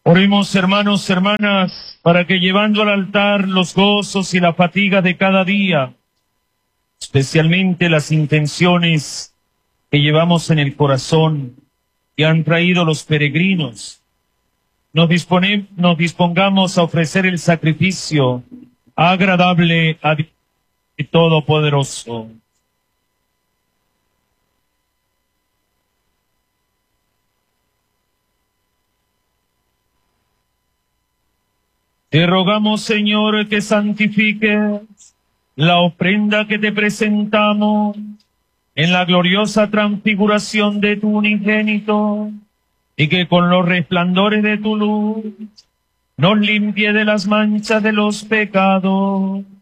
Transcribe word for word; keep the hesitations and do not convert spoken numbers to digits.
Oremos, hermanos, hermanas, para que llevando al altar los gozos y la fatiga de cada día, especialmente las intenciones que llevamos en el corazón que han traído los peregrinos, nos, dispone, nos dispongamos a ofrecer el sacrificio agradable a Dios Todopoderoso. Te rogamos, Señor, que santifiques la ofrenda que te presentamos en la gloriosa transfiguración de tu unigénito, y que con los resplandores de tu luz nos limpie de las manchas de los pecados